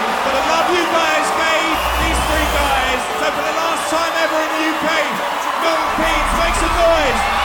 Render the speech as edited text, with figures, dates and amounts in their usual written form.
for the love you guys gave these three guys. So for the last time ever in the UK, Milton Keynes, make some noise.